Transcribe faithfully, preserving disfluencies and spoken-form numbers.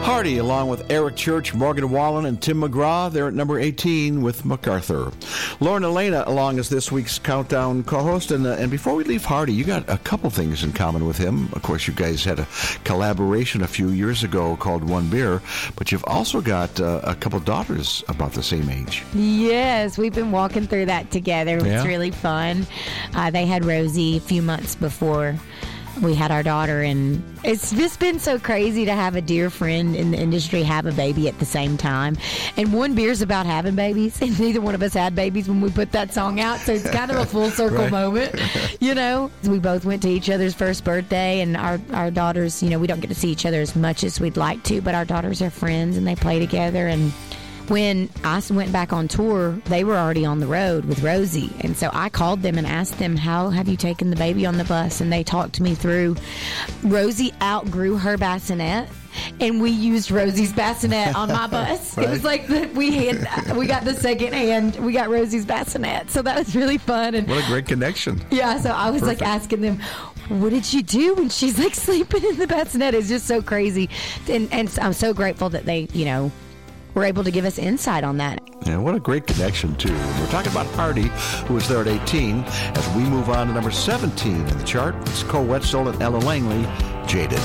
Hardy, along with Eric Church, Morgan Wallen, and Tim McGraw, they're at number eighteen with MacArthur. Lauren Elena along as this week's Countdown co-host. And, uh, and before we leave Hardy, you got a couple things in common with him. Of course, you guys had a collaboration a few years ago called One Beer, but you've also got uh, a couple daughters about the same age. Yes, we've been walking through that together. Yeah. It's really fun. Uh, they had Rosie a few months before we had our daughter, and it's just been so crazy to have a dear friend in the industry have a baby at the same time. And One Beer's about having babies, and neither one of us had babies when we put that song out, so it's kind of a full circle Right. moment, you know. We both went to each other's first birthday, and our, our daughters, you know, we don't get to see each other as much as we'd like to, but our daughters are friends, and they play together. And when I went back on tour, they were already on the road with Rosie. And so I called them and asked them, how have you taken the baby on the bus? And they talked to me through. Rosie outgrew her bassinet, and we used Rosie's bassinet on my bus. Right. It was like the, we had we got the second hand. We got Rosie's bassinet. So that was really fun. And What a great connection. yeah, so I was Perfect. like asking them, what did you do? And she's like sleeping in the bassinet. It's just so crazy. And, and I'm so grateful that they, you know, were able to give us insight on that. Yeah, what a great connection, too. We're talking about Hardy, who is there at eighteen. As we move on to number seventeen in the chart, it's Cole Wetzel and Ella Langley, Jaded.